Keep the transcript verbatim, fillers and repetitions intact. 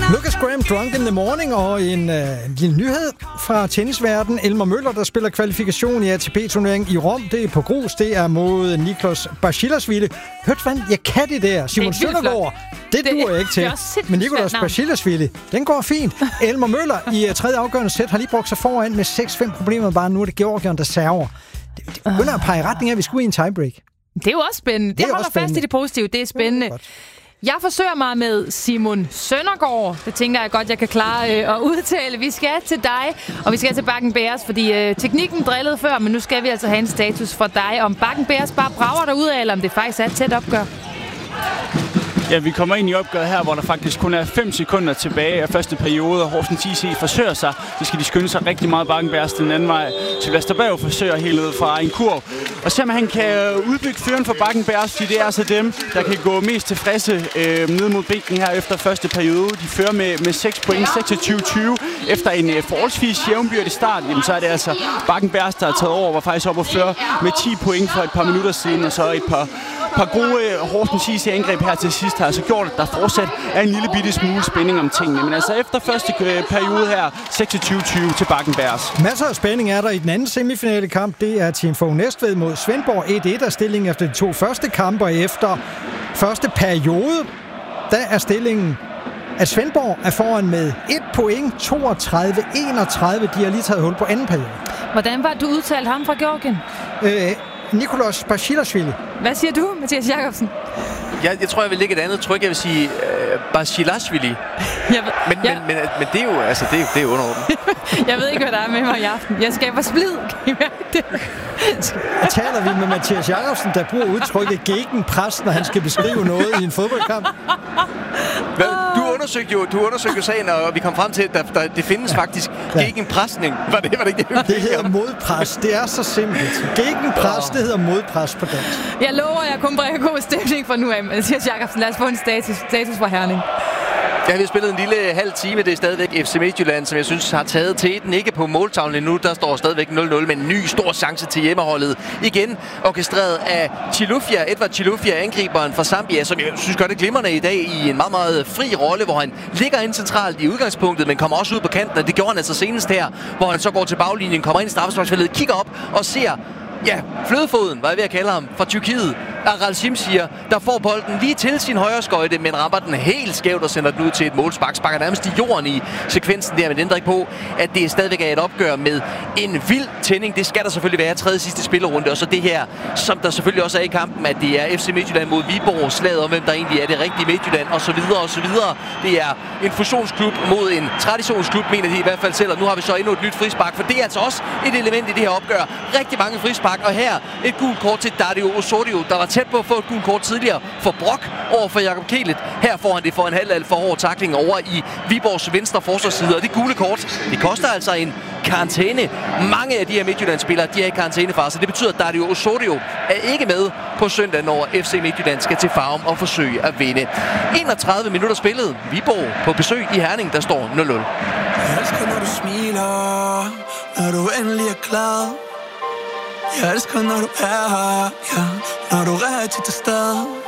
Lucas Graham, Drunk in the Morning, og en øh, lille nyhed fra tennisverdenen. Elmer Møller, der spiller kvalifikation i A T P-turneringen i Rom. Det er på grus. Det er mod Niklos Basilashvili. Hørte hvad? Jeg kan det der. Simon Søndergaard. Det duer jeg ikke til. Men Niklos Basilashvili, den går fint. Elmer Møller i uh, tredje afgørende sæt har lige brugt sig foran med seks fem problemer. Bare nu er det Georgien, der server. Det, det begynder at pege i retning af, at vi skulle i en tiebreak. Det er jo også spændende. Det, det holder fast i det positive. Det er spændende. Det Jeg forsøger mig med Simon Søndergaard. Det tænker jeg godt, jeg kan klare øh, at udtale. Vi skal til dig, og vi skal til Bakken Bears, fordi øh, teknikken drillede før, men nu skal vi altså have en status fra dig, om Bakken Bears bare brager derud af, eller om det faktisk er et tæt opgør. Ja, vi kommer ind i opgøret her, hvor der faktisk kun er fem sekunder tilbage af første periode, og Horsens I C forsøger sig. Det skal de skynde sig rigtig meget. Bakken Bears den anden vej. Sylvester Berg forsøger helt ned fra en kurv. Og se om han kan udbygge føren for Bakken Bears, fordi det er altså dem, der kan gå mest tilfredse øh, ned mod bænken her efter første periode. De fører med, med seks point, seksogtyve tyve. Efter en øh, forholdsvis jævnbyrdig start, jamen, så er det altså Bakken Bears, der har taget over, var faktisk op og fører med ti point for et par minutter siden, og så et par par gode Horsens I C-angreb her til sidst har altså gjort, at der fortsat er en lille bitte smule spænding om tingene. Men altså efter første periode her, seksogtyve tyve til Bakken Bears. Masser af spænding er der i den anden semifinale kamp. Det er Team Fogh Næstved mod Svendborg. et et er stillingen efter de to første kampe, og efter første periode, der er stillingen, at Svendborg er foran med et point, toogtredive enogtredive. De har lige taget hul på anden periode. Hvordan var du udtalt ham fra Georgien? Øh, Niklos Basilashvili. Hvad siger du, Mathias Jacobsen? Jeg, jeg tror, jeg vil lægge et andet tryk. Jeg vil sige øh, Basilashvili. Men, ja. men, men, men det er jo, altså, det er, det er underordnet. Jeg ved ikke, hvad der er med mig i aften. Jeg skaber splid. Kan I mærke det? Og taler vi med Mathias Jacobsen, der bruger udtrykket gegenpres, når han skal beskrive noget i en fodboldkamp? Hvad? Du undersøgte jo, du undersøgte jo sagen, og vi kom frem til, at der, der, det findes faktisk ja. gegenpresning. Var det, var det ikke det? Det hedder modpres. Det er så simpelt. Gegenpres, det hedder modpres på dansk. Jeg lover, at jeg kun bringer god stemning fra nu af. Mathias Jacobsen, lad os få en status, status fra Herning. Ja, vi har spillet en lille halv time. Det er stadigvæk F C Midtjylland, som jeg synes har taget teten. Ikke på måltavlen endnu. Der står stadigvæk nul nul, men en ny stor chance til hjemmeholdet. Igen orkestreret af Chilufya, Edvard Chilufya, angriberen fra Zambia, som jeg synes gør det glimrende i dag i en meget, meget fri rolle, hvor han ligger ind centralt i udgangspunktet, men kommer også ud på kanten, og det gjorde han altså senest her, hvor han så går til baglinjen, kommer ind i straffesparksfeltet, kigger op og ser, ja, flødefoden, var jeg ved at kalde ham, fra Tyrkiet. Aral Simsier, der får bolden lige til sin højre skøjte, men rammer den helt skævt og sender den ud til et målspark. Sparker nærmest i jorden i sekvensen der, men det ændrer ikke på, at det stadigvæk er et opgør med en vild tænding. Det skal der selvfølgelig være tredje sidste spillerunde, og så det her, som der selvfølgelig også er i kampen, at det er F C Midtjylland mod Viborg, slaget om hvem der egentlig er det rigtige Midtjylland, og så videre og så videre. Det er en fusionsklub mod en traditionsklub, mener de i hvert fald selv, og nu har vi så endnu et nyt frispark, for det er altså også et element i det her opgør. Rigtig mange frispark, og her et gult kort til Dario Osorio, der var tæt på at få et gult kort tidligere for Brock over for Jakob Kielet. Her får han det for en halv for hård tackling over i Viborgs venstre forsvarsside, og det gule kort, det koster altså en karantæne. Mange af de her Midtjylland-spillere, de er i karantænefar, så det betyder, at Dario Osorio er ikke med på søndag, når F C Midtjylland skal til Farum og forsøge at vinde. enogtredive minutter spillet. Viborg på besøg i Herning, der står nul nul. Jeg elsker, når du smiler, når du endelig er glad. Jeg elsker, når du er her, ja, når du er rigtig til stede.